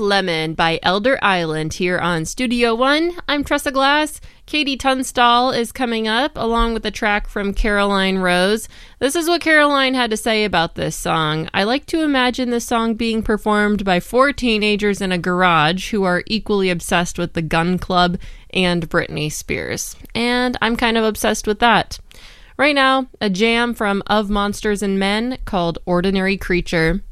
Lemon by Elder Island here on Studio One. I'm Tressa Glass. Katie Tunstall is coming up, along with a track from Caroline Rose. This is what Caroline had to say about this song. I like to imagine this song being performed by 4 teenagers in a garage who are equally obsessed with the Gun Club and Britney Spears. And I'm kind of obsessed with that. Right now, a jam from Of Monsters and Men called Ordinary Creature.